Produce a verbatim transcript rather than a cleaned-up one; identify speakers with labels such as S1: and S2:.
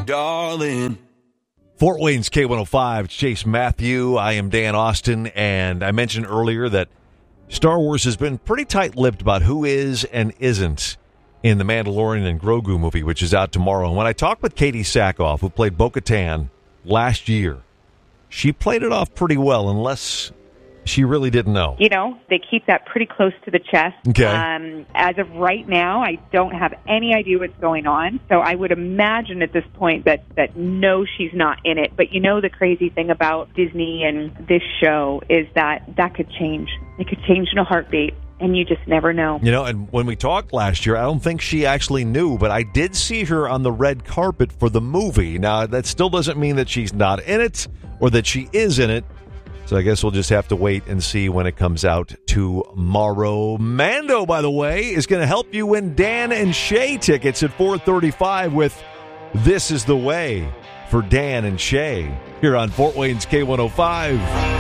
S1: darling.
S2: Fort Wayne's K one oh five, it's Chase Matthew. I am Dan Austin, and I mentioned earlier that Star Wars has been pretty tight-lipped about who is and isn't in the Mandalorian and Grogu movie, which is out tomorrow. And when I talked with Katie Sackhoff, who played Bo-Katan last year, she played it off pretty well, unless she really didn't know.
S3: You know, they keep that pretty close to the chest.
S2: Okay.
S3: Um, as of right now, I don't have any idea what's going on. So I would imagine at this point that, that no, she's not in it. But you know, the crazy thing about Disney and this show is that that could change. It could change in a heartbeat. And you just never know.
S2: You know, and when we talked last year, I don't think she actually knew, but I did see her on the red carpet for the movie. Now, that still doesn't mean that she's not in it or that she is in it. So I guess we'll just have to wait and see when it comes out tomorrow. Mando, by the way, is going to help you win Dan and Shay tickets at four thirty-five with This Is the Way for Dan and Shay here on Fort Wayne's K one oh five.